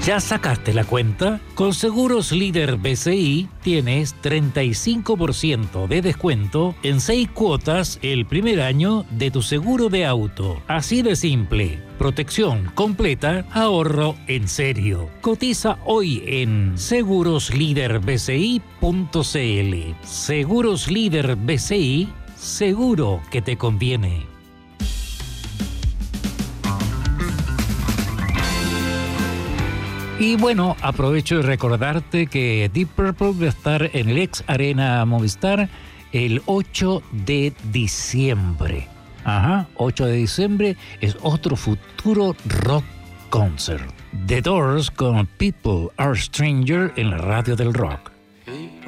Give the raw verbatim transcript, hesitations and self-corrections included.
¿Ya sacaste la cuenta? Con Seguros Líder B C I tienes treinta y cinco por ciento de descuento en seis cuotas el primer año de tu seguro de auto. Así de simple. Protección completa, ahorro en serio. Cotiza hoy en seguros líder b c i punto c l. Seguros Líder B C I, seguro que te conviene. Y bueno, aprovecho de recordarte que Deep Purple va a estar en el ex Arena Movistar el ocho de diciembre. Ajá, ocho de diciembre es otro futuro rock concert. The Doors con People Are Stranger en la radio del rock.